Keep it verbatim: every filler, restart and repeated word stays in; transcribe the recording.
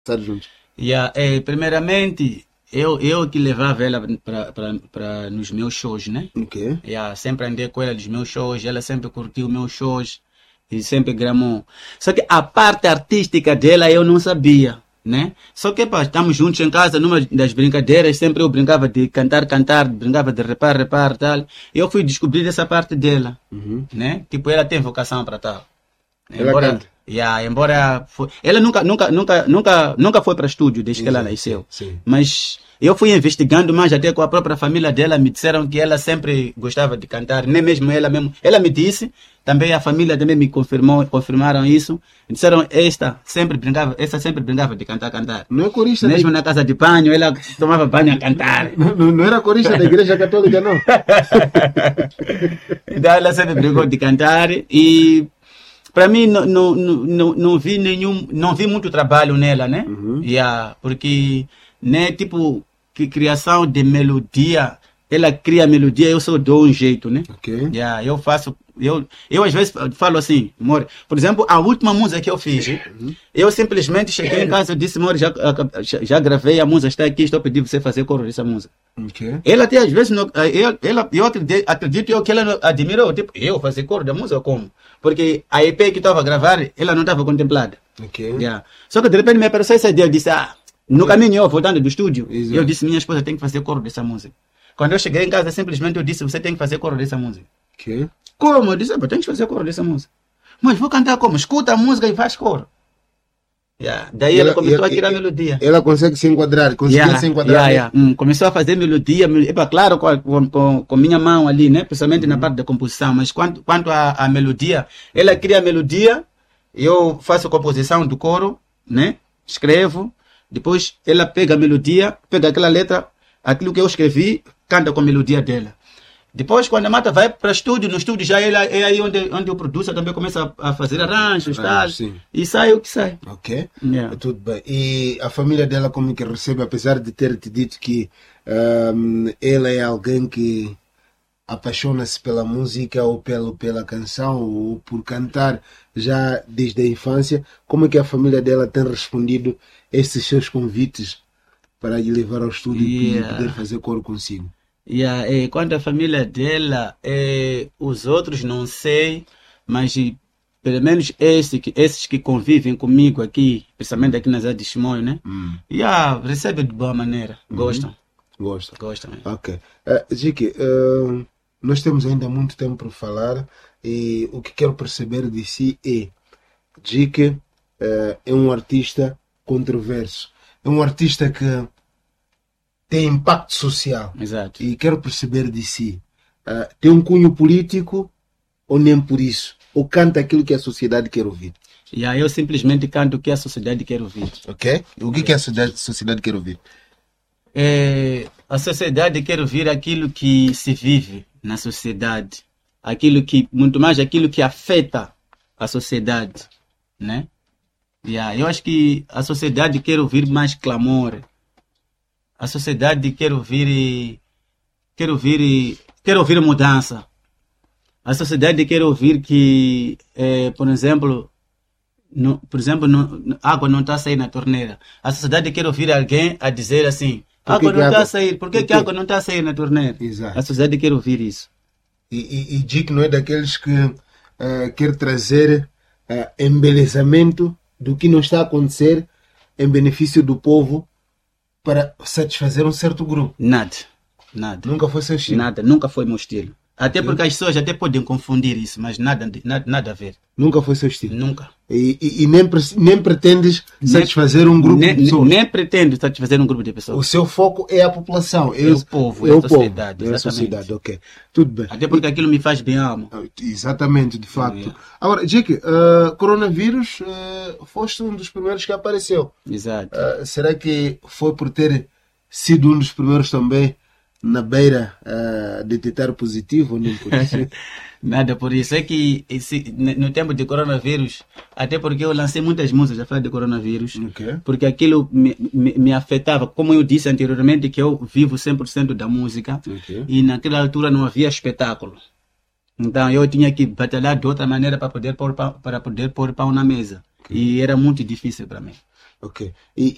estar juntos? Yeah, é, primeiramente, eu, eu que levava ela para nos meus shows, né? Ok. Yeah, sempre andei com ela nos meus shows, ela sempre curtiu meus shows e sempre gramou. Só que a parte artística dela eu não sabia, né? Só que, pá, estamos juntos em casa, numa das brincadeiras, sempre eu brincava de cantar, cantar, brincava de repar, repar, tal. Eu fui descobrir essa parte dela, Uhum. né? Tipo, ela tem vocação para tal. Ela Embora, canta? yeah, embora foi, ela nunca, nunca, nunca, nunca, nunca foi para estúdio desde que ela Exato, nasceu. sim. Mas eu fui investigando mais até com a própria família dela, me disseram que ela sempre gostava de cantar, nem mesmo ela mesmo. Ela me disse, também a família também me confirmou, confirmaram isso. Disseram, esta sempre brincava, esta sempre brincava de cantar, cantar. Não é corista? Mesmo da... na casa de banho, ela tomava banho a cantar. Não, não, não era corista da Igreja Católica, não? Então ela sempre brincou de cantar e para mim não, não, não, não vi nenhum, não vi muito trabalho nela, né? Uhum. Yeah, porque né, tipo que criação de melodia, ela cria melodia, eu só dou um jeito, né? Ok. Yeah, eu faço, eu, eu às vezes falo assim, amor, por exemplo, a última música que eu fiz, Uhum. eu simplesmente cheguei em casa e disse, amor, já, já, já gravei a música, está aqui, estou pedindo você fazer coro dessa música. Ok. Ela até às vezes, não, ela, ela, eu acredito, acredito eu que ela não admirou, tipo, eu fazer coro da música como? Porque a E P que estava a gravar, ela não estava contemplada. Ok. Yeah. Só que de repente me apareceu essa ideia, eu disse, ah, no caminho eu voltando do estúdio, Exato. eu disse, minha esposa tem que fazer coro dessa música. Quando eu cheguei em casa, simplesmente eu disse, você tem que fazer coro dessa música. Ok. Como? Eu disse, ah, tem que fazer coro dessa música. Mas vou cantar como? Escuta a música e faz coro. Yeah. Daí E ela, ela- começou e- a criar e- melodia. Ela consegue se enquadrar, conseguiu Yeah, se enquadrar. yeah, yeah. Hum, começou a fazer melodia, mel- epa, claro, com, a- com, com, com minha mão ali, né? Principalmente na parte da composição, mas quanto, quanto à à melodia, ela cria a melodia, eu faço a composição do coro, né? Escrevo, depois ela pega a melodia, pega aquela letra, aquilo que eu escrevi, canta com a melodia dela. Depois, quando a Mata vai para estúdio, no estúdio já ela, é aí onde, onde o producer também começa a, a fazer arranjos, tal, Arranjos, sim. e sai o que sai. Ok. Yeah. Tudo bem. E a família dela como que recebe, apesar de ter te dito que ahm, ela é alguém que apaixona-se pela música ou pelo, pela canção ou por cantar já desde a infância, como é que a família dela tem respondido a esses seus convites para lhe levar ao estúdio Yeah. e poder fazer coro consigo? Yeah, eh, quanto à família dela, eh, os outros não sei, mas eh, pelo menos esse, que- esses que convivem comigo aqui, principalmente aqui na cidade de Chimoio, né? Hum. Yeah, recebem de boa maneira, gostam, Gosta. gostam. Ok. Uh, Jique, uh, nós temos ainda muito tempo para falar e o que quero perceber de si é Jique uh, é um artista controverso, é um artista que tem impacto social Exato. e quero perceber de si, uh, tem um cunho político ou nem por isso? Ou canta aquilo que a sociedade quer ouvir? Yeah, eu simplesmente canto o que a sociedade quer ouvir. Ok? O que, que a sociedade, sociedade quer ouvir? Eh, a sociedade quer ouvir aquilo que se vive na sociedade, aquilo que, muito mais aquilo que afeta a sociedade, né? Yeah, eu acho que a sociedade quer ouvir mais clamor. A sociedade quer ouvir, quer ouvir, quer ouvir mudança. A sociedade quer ouvir que, eh, por exemplo, no, por exemplo, no, a água não está a sair na torneira. A sociedade quer ouvir alguém a dizer assim, Por a que água que não a está a água- sair. Por que, por que a quê? água não está a sair na torneira? Exato. A sociedade quer ouvir isso. E, e, e Jique não é daqueles que eh, quer trazer eh, embelezamento do que não está a acontecer em benefício do povo para satisfazer um certo grupo. Nada, nada, Nunca foi seu estilo. nada, nunca foi meu estilo. Até porque as pessoas até podem confundir isso, mas nada, de- nada, nada a ver. Nunca foi seu estilo. Nunca. E, e, e nem, pre- nem pretendes satisfazer um grupo nem, de pessoas. nem pretendo satisfazer um grupo de O pessoas. seu foco é a população. É o povo, é é a o povo, sociedade, é a exatamente. sociedade, ok. Tudo bem. Até porque aquilo me faz bem à alma. Exatamente, de facto. Yeah. Agora, Jique, uh, coronavírus, uh, foste um dos primeiros que apareceu. Exato. Uh, será que foi por ter sido um dos primeiros também na beira uh, de tentar positivo? Ou nem por isso? Nada por isso. É que esse, no tempo de coronavírus, até porque eu lancei muitas músicas a falar de coronavírus, Ok. porque aquilo me, me, me afetava. Como eu disse anteriormente, que eu vivo cem por cento da música, Ok. e naquela altura não havia espetáculo. Então eu tinha que batalhar de outra maneira para poder pôr pão, para poder pôr pão na mesa. E era muito difícil para mim. Ok. E,